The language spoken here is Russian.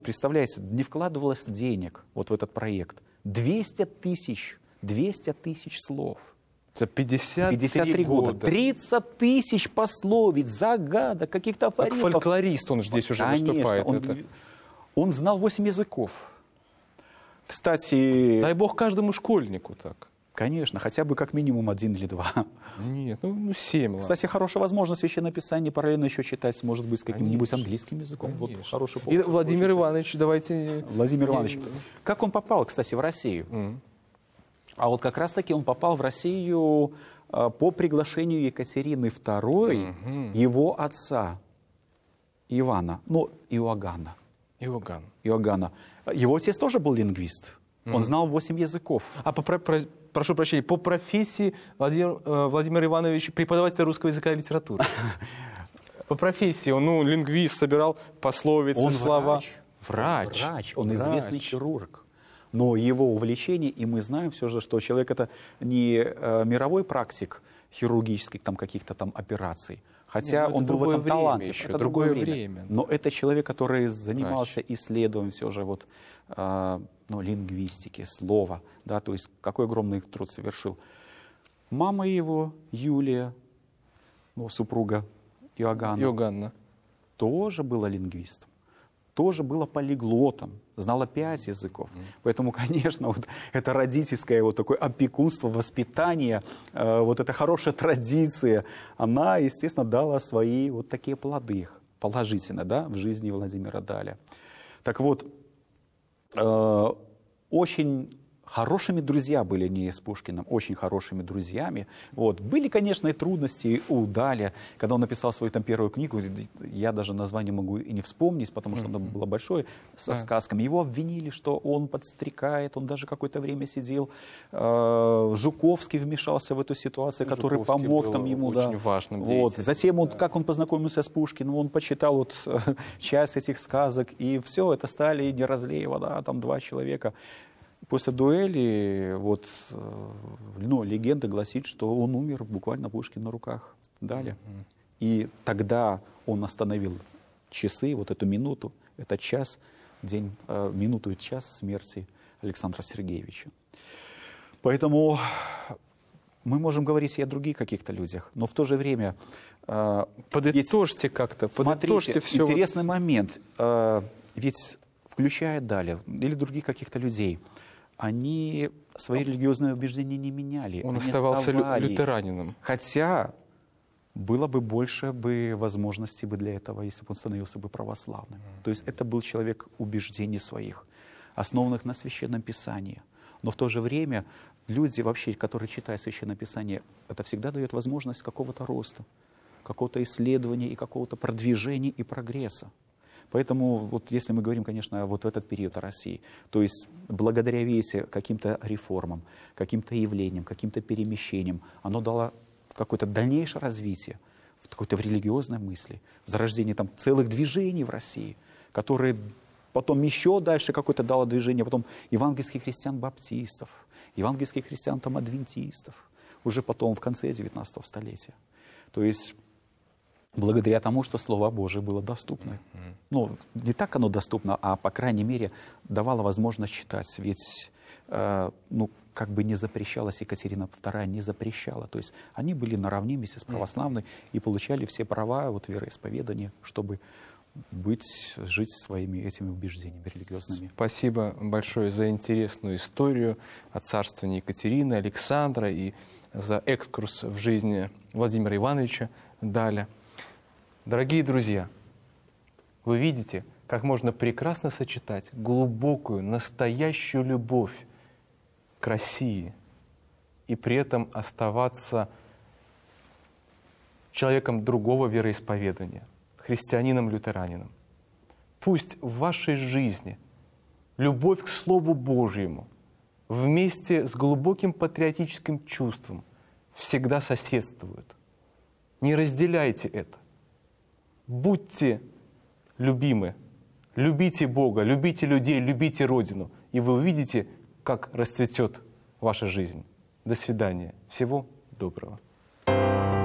Представляете, не вкладывалось денег вот в этот проект. 200 тысяч слов. За 53 года. 30 тысяч пословиц, загадок, каких-то афоризмов. Как фольклорист он здесь уже выступает. Он знал 8 языков. Кстати... Дай бог каждому школьнику так. Конечно, хотя бы как минимум 1 или 2. Нет, 7. Кстати, хорошая возможность Священное Писание параллельно еще читать, может быть, с каким-нибудь английским языком. Вот хороший повод. И Владимир Иванович, давайте... Владимир Иванович. Как он попал, кстати, в Россию? А вот как раз-таки он попал в Россию по приглашению Екатерины II, его отца Иоганна. Иоганна. Его отец тоже был лингвист. Он знал 8 языков. Прошу прощения, по профессии Владимир Иванович преподаватель русского языка и литературы. По профессии он лингвист, собирал пословицы, слова. Врач. Он известный хирург. Но его увлечение, и мы знаем все же, что человек это не мировой практик хирургических каких-то операций, хотя он был в этом талантлив. Это другое время. Но это человек, который занимался исследованием все же лингвистики, слова, то есть какой огромный труд совершил. Мама его, Юлия, супруга Иоганна, тоже была лингвистом, тоже была полиглотом, знала 5 языков. Поэтому, конечно, это родительское такое опекунство, воспитание, эта хорошая традиция, она, естественно, дала свои такие плоды положительно, в жизни Владимира Даля. Так вот, очень хорошими друзья были они с Пушкиным, очень хорошими друзьями. Были, конечно, и трудности у Даля, когда он написал свою первую книгу, я даже название могу и не вспомнить, потому что оно было большое, со сказками. Его обвинили, что он подстрекает, он даже какое-то время сидел. Жуковский вмешался в эту ситуацию, который помог ему. Очень важным деятелем. Затем, как он познакомился с Пушкиным, он почитал часть этих сказок, и все, это стали Неразлеева, 2 человека. После дуэли, легенда гласит, что он умер буквально Пушкин на руках Даля. И тогда он остановил часы, эту минуту, это час, минуту и час смерти Александра Сергеевича. Поэтому мы можем говорить и о других каких-то людях, но в то же время... Подытожьте как-то, подытожьте все. Интересный момент, ведь включая Даля или других каких-то людей, они свои религиозные убеждения не меняли. Он оставался лютеранином. Хотя было бы больше возможностей для этого, если бы он становился православным. То есть это был человек убеждений своих, основанных на Священном Писании. Но в то же время люди вообще, которые читают Священное Писание, это всегда дает возможность какого-то роста, какого-то исследования и какого-то продвижения и прогресса. Поэтому, если мы говорим, конечно, в этот период о России, то есть благодаря каким-то реформам, каким-то явлениям, каким-то перемещениям, оно дало какое-то дальнейшее развитие в религиозной мысли, в зарождении целых движений в России, которые потом еще дальше какое-то дало движение, потом евангельских христиан-баптистов, евангельских христиан-адвентистов, уже потом в конце 19 столетия. То есть... благодаря тому, что Слово Божие было доступно. Не так оно доступно, а, по крайней мере, давало возможность читать. Ведь, не запрещалось, Екатерина II не запрещала. То есть они были наравне вместе с православной и получали все права вероисповедания, чтобы жить своими этими убеждениями религиозными. Спасибо большое за интересную историю о царствовании Екатерины, Александра и за экскурс в жизнь Владимира Ивановича Даля. Дорогие друзья, вы видите, как можно прекрасно сочетать глубокую, настоящую любовь к России и при этом оставаться человеком другого вероисповедания, христианином-лютеранином. Пусть в вашей жизни любовь к Слову Божьему вместе с глубоким патриотическим чувством всегда соседствуют. Не разделяйте это. Будьте любимы, любите Бога, любите людей, любите Родину, и вы увидите, как расцветет ваша жизнь. До свидания. Всего доброго.